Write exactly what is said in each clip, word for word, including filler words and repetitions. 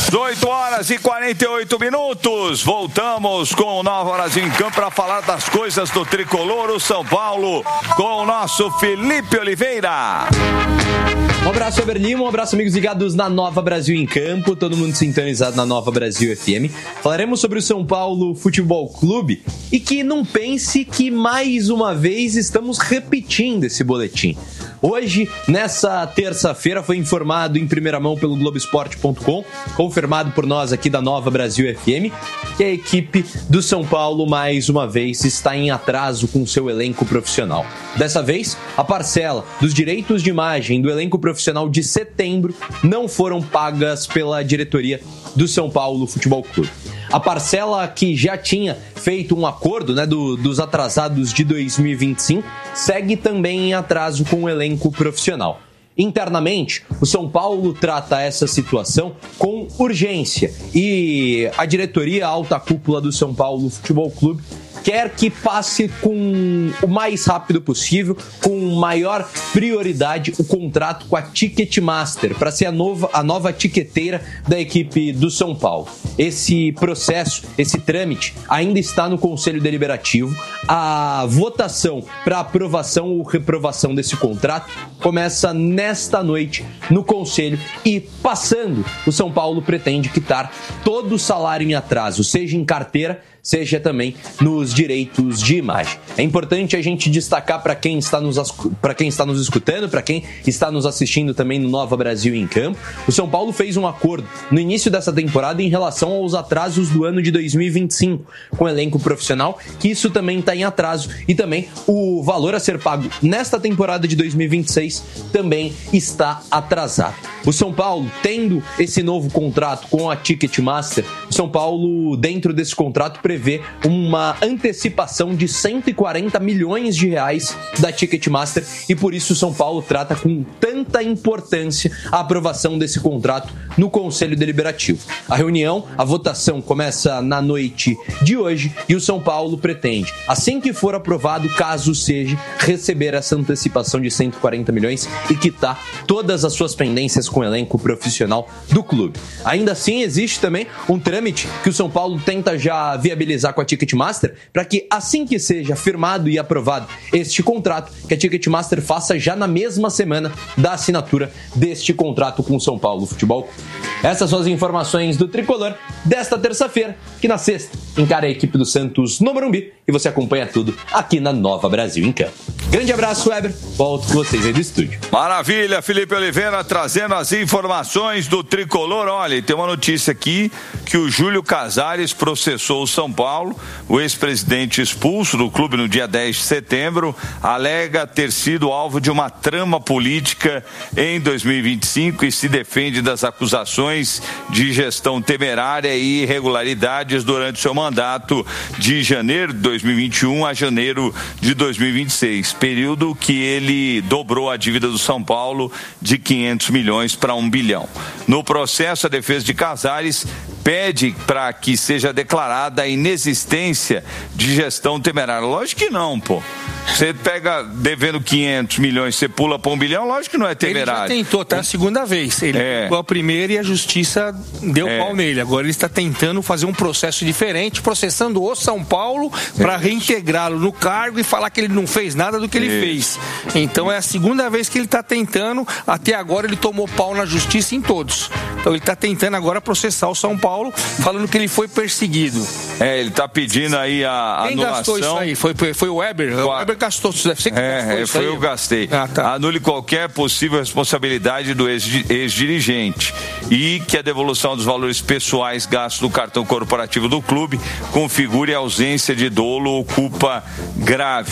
oito horas e quarenta e oito minutos. Voltamos com o Nova Brasil em Campo para falar das coisas do tricolor, o São Paulo, com o nosso Felipe Oliveira. Um abraço, Eber Lima, um abraço, amigos ligados na Nova Brasil em Campo, todo mundo sintonizado na Nova Brasil F M. Falaremos sobre o São Paulo Futebol Clube e que não pense que mais uma vez estamos repetindo esse boletim. Hoje, nessa terça-feira, foi informado em primeira mão pelo Globo Esporte ponto com, confirmado por nós aqui da Nova Brasil F M, que a equipe do São Paulo, mais uma vez, está em atraso com seu elenco profissional. Dessa vez, a parcela dos direitos de imagem do elenco profissional de setembro não foram pagas pela diretoria do São Paulo Futebol Clube. A parcela que já tinha feito um acordo, né, do, dos atrasados de dois mil e vinte e cinco segue também em atraso com o elenco profissional. Internamente, o São Paulo trata essa situação com urgência e a diretoria, a alta cúpula do São Paulo Futebol Clube, quer que passe com o mais rápido possível, com maior prioridade, o contrato com a Ticketmaster, para ser a nova, a nova tiqueteira da equipe do São Paulo. Esse processo, esse trâmite, ainda está no Conselho Deliberativo. A votação para aprovação ou reprovação desse contrato começa nesta noite no Conselho e, passando, o São Paulo pretende quitar todo o salário em atraso, seja em carteira, seja também nos direitos de imagem. É importante a gente destacar para quem está nos para quem está nos escutando, para quem está nos assistindo também no Nova Brasil em Campo, o São Paulo fez um acordo no início dessa temporada em relação aos atrasos do ano de dois mil e vinte e cinco, com o elenco profissional, que isso também está em atraso, e também o valor a ser pago nesta temporada de dois mil e vinte e seis também está atrasado. O São Paulo, tendo esse novo contrato com a Ticketmaster, o São Paulo, dentro desse contrato, prevê uma antecipação de cento e quarenta milhões de reais da Ticketmaster e por isso o São Paulo trata com tanta importância a aprovação desse contrato no Conselho Deliberativo. A reunião, a votação começa na noite de hoje e o São Paulo pretende, assim que for aprovado, caso seja, receber essa antecipação de cento e quarenta milhões e quitar todas as suas pendências com o elenco profissional do clube. Ainda assim, existe também um trâmite que o São Paulo tenta já viabilizar com a Ticketmaster para que, assim que seja firmado e aprovado este contrato, que a Ticketmaster faça já na mesma semana da assinatura deste contrato com o São Paulo Futebol Clube. Essas são as informações do Tricolor desta terça-feira, que na sexta encara a equipe do Santos no Morumbi e você acompanha tudo aqui na Nova Brasil em Campo. Grande abraço, Weber. Volto com vocês aí do estúdio. Maravilha, Felipe Oliveira trazendo as informações do Tricolor. Olha, tem uma notícia aqui que o Júlio Casares processou o São Paulo. O ex-presidente expulso do clube no dia dez de setembro alega ter sido alvo de uma trama política em dois mil e vinte e cinco e se defende das acusações de gestão temerária e irregularidades durante seu mandato de janeiro de dois mil e vinte e um a janeiro de dois mil e vinte e seis, período que ele dobrou a dívida do São Paulo de quinhentos milhões para um bilhão. No processo, a defesa de Casares pede para que seja declarada a inexistência de gestão temerária. Lógico que não, pô. Você pega devendo quinhentos milhões, você pula para um bilhão, lógico que não é temerário. Ele já tentou, tá? A segunda vez. Ele é. pegou a primeira e a justiça deu é. pau nele. Agora ele está tentando fazer um processo diferente, processando o São Paulo para é. reintegrá-lo no cargo e falar que ele não fez nada do que ele Isso. fez. Então é a segunda vez que ele está tentando. Até agora ele tomou pau na justiça em todos. Então ele está tentando agora processar o São Paulo, falando que ele foi perseguido. É, ele está pedindo aí a Quem anulação. gastou isso aí? Foi, foi o Weber? O Weber gastou, deve ser que é, gastou isso foi aí. eu gastei. Ah, tá. Anule qualquer possível responsabilidade do ex-dirigente e que a devolução dos valores pessoais gastos do cartão corporativo do clube configure a ausência de dolo ou culpa grave.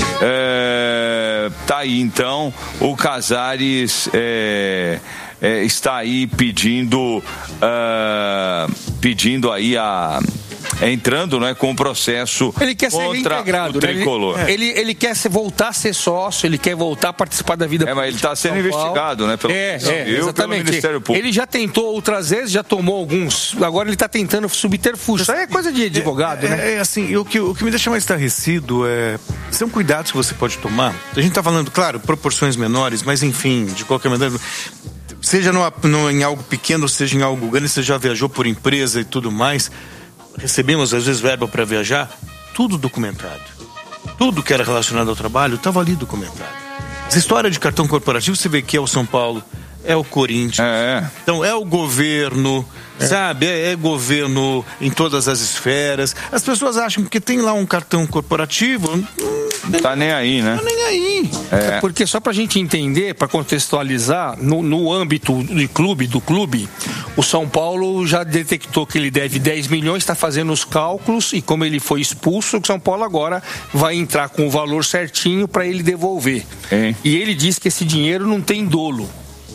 É, tá aí então o Casares é, é, está aí pedindo uh, pedindo aí a entrando, né, com o processo ele quer ser contra reintegrado, o Tricolor. Né? Ele, ele, ele quer ser, voltar a ser sócio, ele quer voltar a participar da vida é, mas ele está sendo investigado, né, pelo, é, é, eu, pelo Ministério Público. Ele já tentou outras vezes, já tomou alguns, agora ele está tentando subterfúgio. Isso aí é coisa de advogado, é, né? É, é assim, o que, o que me deixa mais estarrecido é são cuidados que você pode tomar. A gente está falando, claro, proporções menores, mas enfim, de qualquer maneira, seja numa, numa, em algo pequeno, seja em algo grande, você já viajou por empresa e tudo mais, recebemos às vezes verba para viajar, tudo documentado. Tudo que era relacionado ao trabalho estava ali documentado. Essa história de cartão corporativo, você vê que é o São Paulo, é o Corinthians, é. Então é o governo, é. sabe? É, é governo em todas as esferas. As pessoas acham que tem lá um cartão corporativo, não tá nem aí, né? Não tá nem aí. É. É porque só pra gente entender, pra contextualizar, no, no âmbito de clube, do clube, o São Paulo já detectou que ele deve dez milhões, está fazendo os cálculos e como ele foi expulso, o São Paulo agora vai entrar com o valor certinho para ele devolver. É. E ele diz que esse dinheiro não tem dolo.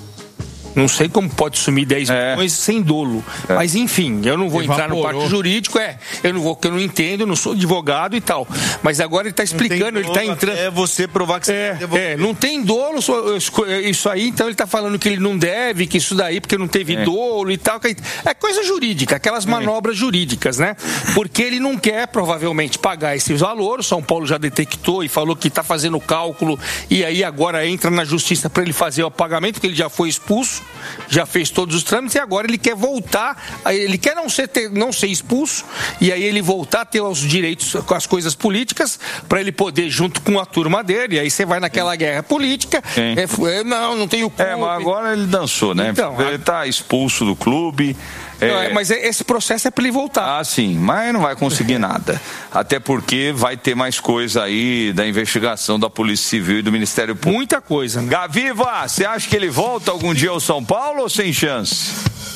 Não sei como pode sumir dez é. milhões sem dolo. É. Mas, enfim, eu não vou Evaporou. entrar no parte jurídico, é. Eu não vou, porque eu não entendo, eu não sou advogado e tal. Mas agora ele está explicando, ele está entrando. É você provar que você é, é, não tem dolo, isso aí, então ele está falando que ele não deve, que isso daí, porque não teve é. dolo e tal. É coisa jurídica, aquelas manobras é. jurídicas, né? Porque ele não quer, provavelmente, pagar esse valor. O São Paulo já detectou e falou que está fazendo o cálculo e aí agora entra na justiça para ele fazer o pagamento, porque ele já foi expulso. Já fez todos os trâmites e agora ele quer voltar, ele quer não ser, ter, não ser expulso e aí ele voltar a ter os direitos com as coisas políticas para ele poder junto com a turma dele, e aí você vai naquela Sim. guerra política, é, não, não tem o clube. É, mas agora ele dançou, né? Então, ele está expulso do clube. É... Mas esse processo é para ele voltar. Ah, sim, mas não vai conseguir nada. Até porque vai ter mais coisa aí da investigação da Polícia Civil e do Ministério Público. Muita coisa. Gaviva, você acha que ele volta algum dia ao São Paulo ou sem chance?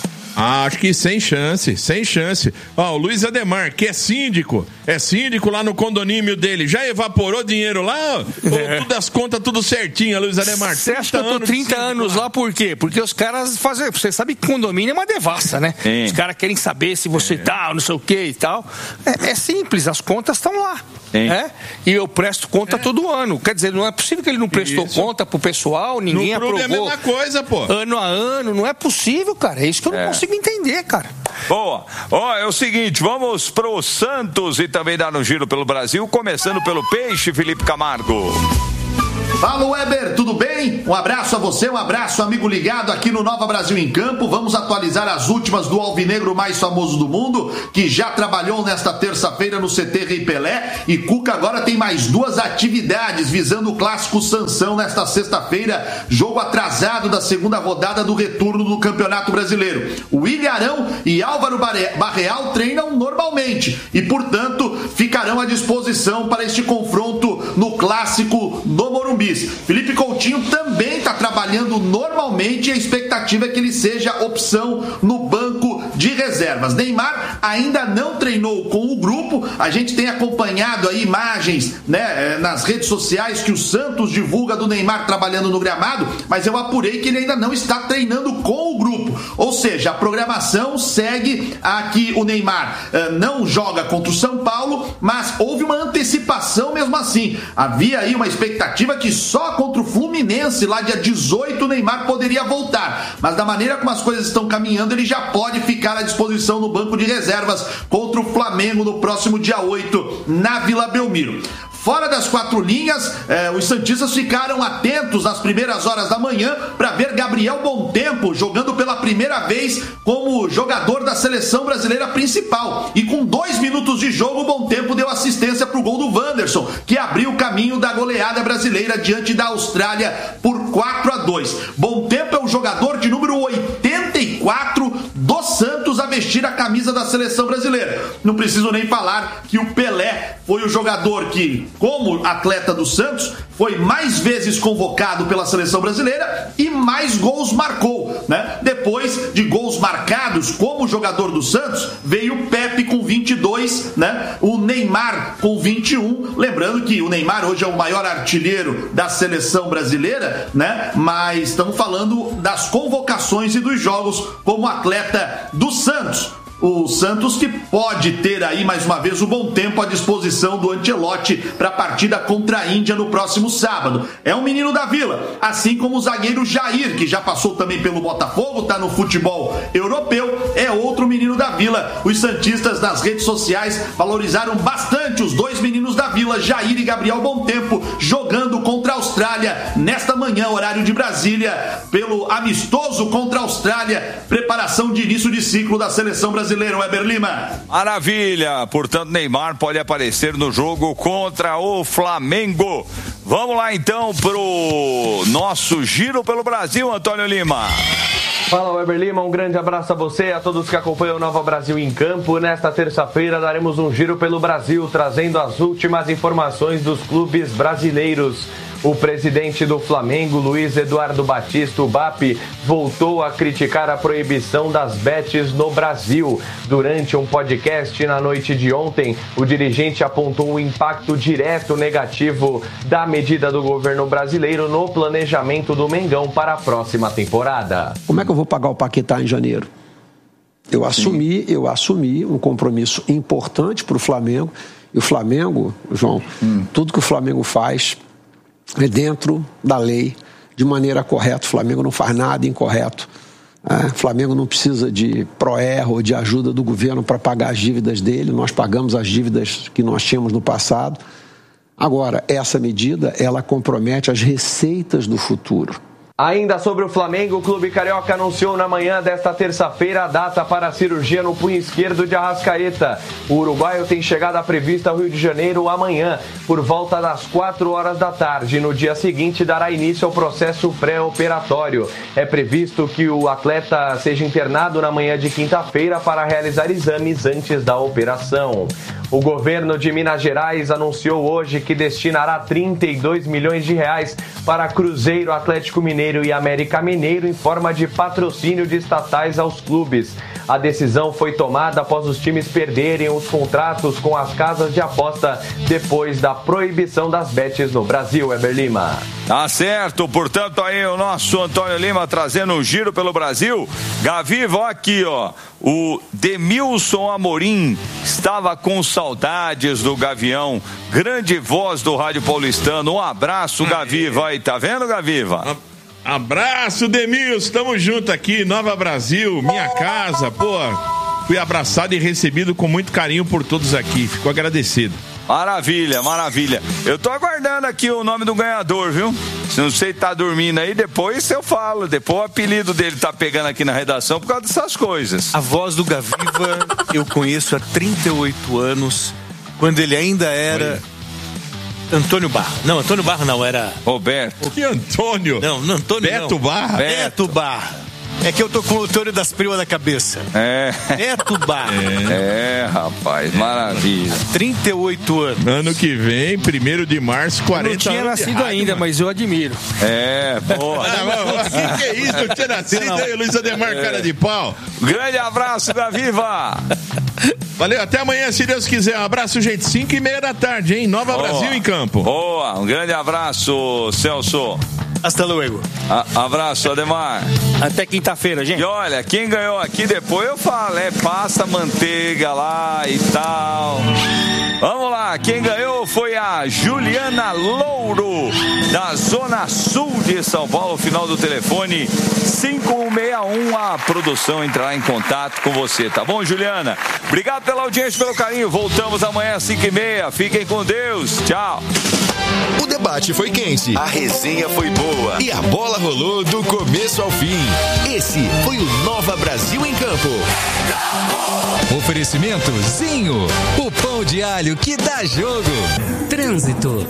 Ah, acho que sem chance, sem chance. Ó, o Luiz Ademar, que é síndico, é síndico lá no condomínio dele, já evaporou dinheiro lá? É. Ou tudo as contas, tudo certinho, Luiz Ademar? Você acha que eu tô trinta anos lá por quê? Porque os caras fazem, você sabe que condomínio é uma devassa, né? Sim. Os caras querem saber se você é. tá, não sei o que e tal. É, é simples, as contas estão lá. É? E eu presto conta é. todo ano. Quer dizer, não é possível que ele não prestou isso. conta pro pessoal, ninguém no aprovou. É a mesma coisa, pô. Ano a ano, não é possível, cara. É isso que eu é. não consigo entender, cara. Boa. Ó, é o seguinte, vamos pro Santos e também dar um giro pelo Brasil, começando pelo Peixe, Felipe Camargo. Fala, Weber, tudo bem? Um abraço a você, um abraço, amigo ligado aqui no Nova Brasil em Campo. Vamos atualizar as últimas do alvinegro mais famoso do mundo, que já trabalhou nesta terça-feira no C T Rei Pelé. E Cuca agora tem mais duas atividades visando o clássico Sansão nesta sexta-feira, jogo atrasado da segunda rodada do retorno do Campeonato Brasileiro. O Ilharão e Álvaro Barreal treinam normalmente e, portanto, ficarão à disposição para este confronto no clássico do Morumbi. Felipe Coutinho também está trabalhando normalmente e a expectativa é que ele seja opção no banco de reservas. Neymar ainda não treinou com o grupo, a gente tem acompanhado aí imagens, né, nas redes sociais que o Santos divulga do Neymar trabalhando no gramado, mas eu apurei que ele ainda não está treinando com o grupo, ou seja, a programação segue a que o Neymar uh, não joga contra o São Paulo, mas houve uma antecipação mesmo assim. Havia aí uma expectativa que só contra o Fluminense, lá dia dezoito, o Neymar poderia voltar. Mas da maneira como as coisas estão caminhando, ele já pode ficar à disposição no banco de reservas contra o Flamengo no próximo dia oito, na Vila Belmiro. Fora das quatro linhas, eh, os santistas ficaram atentos nas primeiras horas da manhã para ver Gabriel Bontempo jogando pela primeira vez como jogador da seleção brasileira principal. E com dois minutos de jogo, o Bontempo deu assistência para o gol do Wanderson, que abriu o caminho da goleada brasileira diante da Austrália por quatro a dois. Bontempo é o jogador de número oitenta e quatro do Santos a vestir a camisa da seleção brasileira. Não preciso nem falar que o Pelé foi o jogador que, como atleta do Santos, foi mais vezes convocado pela seleção brasileira e mais gols marcou, né? Depois de gols marcados como jogador do Santos, veio o Pepe com vinte e dois, né? O Neymar com vinte e um, lembrando que o Neymar hoje é o maior artilheiro da seleção brasileira, né? Mas estamos falando das convocações e dos jogos como atleta do Santos. O Santos que pode ter aí mais uma vez o Bontempo à disposição do Ancelotti para a partida contra a Índia no próximo sábado. É um menino da Vila, assim como o zagueiro Jair, que já passou também pelo Botafogo, está no futebol europeu, é outro menino da Vila. Os santistas nas redes sociais valorizaram bastante os dois meninos da Vila, Jair e Gabriel Bontempo, jogando contra a Austrália nesta manhã, horário de Brasília, pelo amistoso contra a Austrália, preparação de início de ciclo da seleção brasileira, Weber Lima. Maravilha, portanto Neymar pode aparecer no jogo contra o Flamengo. Vamos lá então pro nosso giro pelo Brasil, Antônio Lima. Fala, Weber Lima, um grande abraço a você e a todos que acompanham o Nova Brasil em Campo. Nesta terça-feira daremos um giro pelo Brasil, trazendo as últimas informações dos clubes brasileiros. O presidente do Flamengo, Luiz Eduardo Batista, o B A P, voltou a criticar a proibição das bets no Brasil. Durante um podcast na noite de ontem, o dirigente apontou o impacto direto negativo da medida do governo brasileiro no planejamento do Mengão para a próxima temporada. Como é que eu vou pagar o Paquetá em janeiro? Eu assumi, eu assumi um compromisso importante para o Flamengo. E o Flamengo, João, hum. tudo que o Flamengo faz é dentro da lei, de maneira correta. O Flamengo não faz nada incorreto. É, o Flamengo não precisa de pró-erro ou de ajuda do governo para pagar as dívidas dele. Nós pagamos as dívidas que nós tínhamos no passado. Agora, essa medida, ela compromete as receitas do futuro. Ainda sobre o Flamengo, o Clube Carioca anunciou na manhã desta terça-feira a data para a cirurgia no punho esquerdo de Arrascaeta. O uruguaio tem chegada prevista ao Rio de Janeiro amanhã, por volta das quatro horas da tarde. No dia seguinte, dará início ao processo pré-operatório. É previsto que o atleta seja internado na manhã de quinta-feira para realizar exames antes da operação. O governo de Minas Gerais anunciou hoje que destinará trinta e dois milhões de reais para Cruzeiro, Atlético Mineiro e América Mineiro em forma de patrocínio de estatais aos clubes. A decisão foi tomada após os times perderem os contratos com as casas de aposta depois da proibição das bets no Brasil, Weber Lima. Tá certo, portanto aí o nosso Antônio Lima trazendo um giro pelo Brasil. Gaviva, ó aqui, ó, o Demilson Amorim estava com saudades do Gavião, grande voz do Rádio Paulistano. Um abraço, Gaviva, aí, tá vendo, Gaviva? Abraço, Demilson, tamo junto aqui, Nova Brasil, minha casa, pô, fui abraçado e recebido com muito carinho por todos aqui, fico agradecido. Maravilha, maravilha. Eu tô aguardando aqui o nome do ganhador, viu? Se não sei tá dormindo aí, depois eu falo. Depois o apelido dele tá pegando aqui na redação por causa dessas coisas. A voz do Gaviva eu conheço há trinta e oito anos, quando ele ainda era... Oi. Antônio Barra. Não, Antônio Barra não, era... Roberto. Que Antônio? Não, não Antônio Beto não. Barra? Beto Barra. É que eu tô com o Antônio das Primas na cabeça. É. Beto Barra. É, é rapaz, maravilha. trinta e oito anos. Ano que vem, primeiro de março, quarenta anos. Não tinha nascido ainda, mas eu admiro. É, boa. O que, que é isso? Não tinha nascido não. Aí, Luiz Ademar, é. Cara de pau. Grande abraço, Gaviva. Valeu, até amanhã, se Deus quiser. Um abraço, gente. cinco e meia da tarde, hein? Nova boa. Brasil em campo. Boa, um grande abraço, Celso. Hasta luego. A, abraço, Ademar. Até quinta-feira, gente. E olha, quem ganhou aqui depois eu falo, é passa manteiga lá e tal. Vamos lá, quem ganhou foi a Juliana Louro, da Zona Sul de São Paulo, final do telefone cinco um seis um. A produção entrará em contato com você, tá bom, Juliana? Obrigado pela audiência, pelo carinho. Voltamos amanhã às cinco e meia. Fiquem com Deus. Tchau. O debate foi quente, a resenha foi boa e a bola rolou do começo ao fim. Esse foi o Nova Brasil em Campo. Oferecimento Zinho, o pão de alho que dá jogo. Trânsito.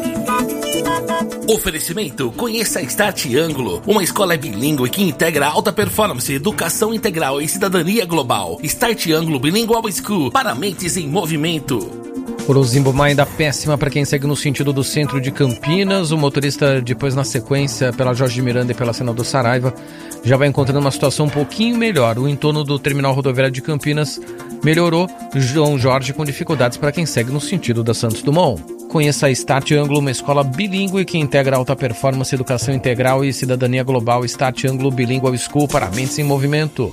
Oferecimento, conheça a Start Ângulo, uma escola bilíngue que integra alta performance, educação integral e cidadania global. Start Ângulo Bilingual School, para mentes em movimento. Orozimbo ainda péssima para quem segue no sentido do centro de Campinas. O motorista, depois na sequência, pela Jorge de Miranda e pela Senador Saraiva, já vai encontrando uma situação um pouquinho melhor. O entorno do terminal rodoviário de Campinas melhorou. João Jorge com dificuldades para quem segue no sentido da Santos Dumont. Conheça a Start Ângulo, uma escola bilíngue que integra alta performance, educação integral e cidadania global. Start Ângulo Bilingual School, para mentes em movimento.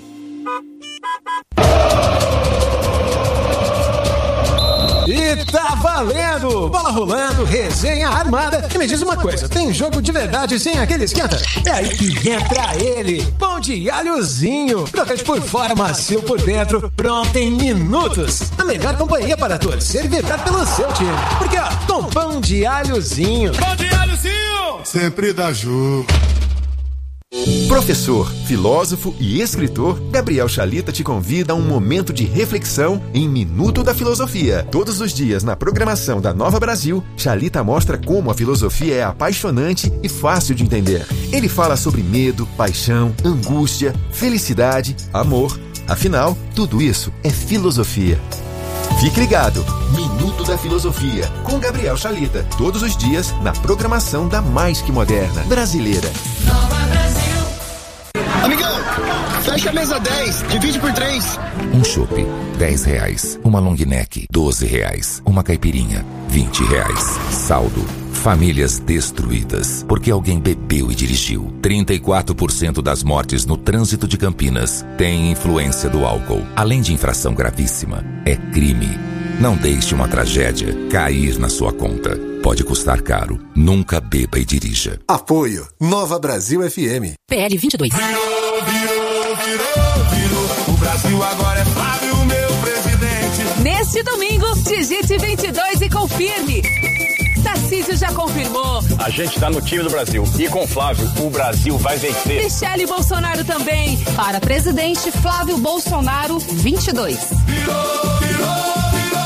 E tá valendo! Bola rolando, resenha armada. E me diz uma coisa, tem jogo de verdade sem aquele esquenta? É aí que entra ele, pão de alhozinho. Crocante por fora, macio por dentro, pronto em minutos. A melhor companhia para torcer e vibrar pelo seu time. Porque ó, com pão de alhozinho. Pão de alhozinho! sempre dá jogo. Professor, filósofo e escritor, Gabriel Chalita te convida a um momento de reflexão em Minuto da Filosofia. Todos os dias na programação da Nova Brasil, Chalita mostra como a filosofia é apaixonante e fácil de entender. Ele fala sobre medo, paixão, angústia, felicidade, amor. Afinal, tudo isso é filosofia. Fique ligado, Minuto da Filosofia, com Gabriel Chalita. Todos os dias na programação da Mais Que Moderna brasileira. Amigão, fecha a mesa dez, divide por três. Um chopp, dez reais. Uma long neck, doze reais. Uma caipirinha, vinte reais. Saldo, famílias destruídas, porque alguém bebeu e dirigiu. trinta e quatro por cento das mortes no trânsito de Campinas têm influência do álcool. Além de infração gravíssima, é crime. Não deixe uma tragédia cair na sua conta. Pode custar caro. Nunca beba e dirija. Apoio Nova Brasil F M. P L vinte e dois. Virou, virou, virou, virou. O Brasil agora é Flávio, meu presidente. Neste domingo, digite vinte e dois e confirme. Tarcísio já confirmou. A gente tá no time do Brasil. E com Flávio, o Brasil vai vencer. Michele Bolsonaro também. Para presidente, Flávio Bolsonaro, vinte e dois. Virou, virou.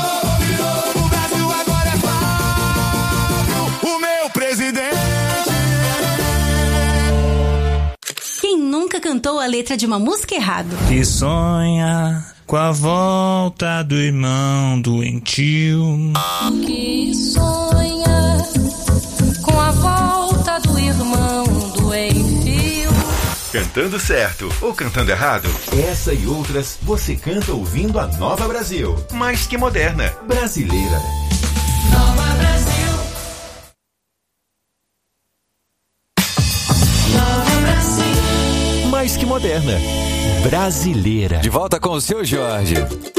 Quem nunca cantou a letra de uma música errado? Que sonha com a volta do irmão doentio. Que sonha com a volta do irmão doentio. Cantando certo ou cantando errado? Essa e outras você canta ouvindo a Nova Brasil. Mais que moderna, brasileira. Nova Brasil. Mais que moderna, brasileira. De volta com o seu Jorge.